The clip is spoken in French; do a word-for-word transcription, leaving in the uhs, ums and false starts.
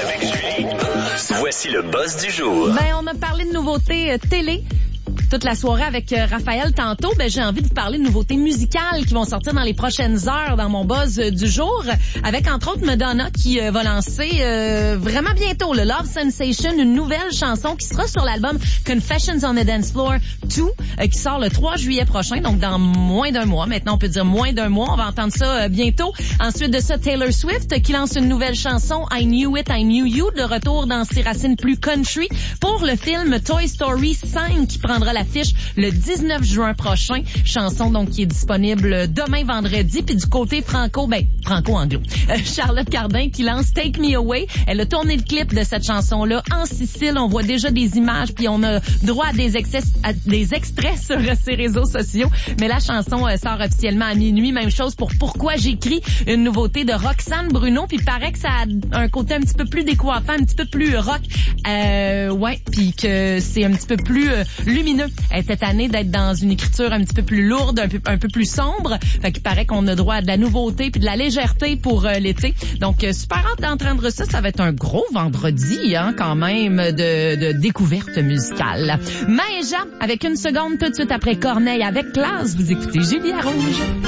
Avec Julie, voici le boss du jour. Ben, on a parlé de nouveautés euh, télé toute la soirée avec euh, Raphaël tantôt. Ben, j'ai envie de vous parler de nouveautés musicales qui vont sortir dans les prochaines heures dans mon buzz euh, du jour, avec entre autres Madonna qui euh, va lancer euh, vraiment bientôt le Love Sensation, une nouvelle chanson qui sera sur l'album Confessions on the Dance Floor deux, euh, qui sort le trois juillet prochain, donc dans moins d'un mois. Maintenant, on peut dire moins d'un mois. On va entendre ça euh, bientôt. Ensuite de ça, Taylor Swift qui lance une nouvelle chanson, I Knew It, I Knew You, de retour dans ses racines plus country pour le film Toy Story cinq qui prendra l'affiche le dix-neuf juin prochain. Chanson donc qui est disponible demain vendredi. Puis du côté franco, ben franco-anglo, euh, Charlotte Cardin qui lance Take Me Away. Elle a tourné le clip de cette chanson-là en Sicile. On voit déjà des images, puis on a droit à des, excès, à des extraits sur ses réseaux sociaux. Mais la chanson euh, sort officiellement à minuit. Même chose pour Pourquoi j'écris, une nouveauté de Roxane Bruno. Puis il paraît que ça a un côté un petit peu plus décoiffant, un petit peu plus rock. Euh, ouais, puis que c'est un petit peu plus euh, lumineux euh, cette année d'être dans une écriture un petit peu plus lourde, un peu, un peu plus sombre. Fait qu'il paraît qu'on a droit à de la nouveauté puis de la légèreté pour euh, l'été. Donc, euh, super hâte d'entendre ça. Ça va être un gros vendredi, hein, quand même, de, de découverte musicale. Maëja, avec une seconde tout de suite après Corneille avec classe. Vous écoutez Julie Rouge.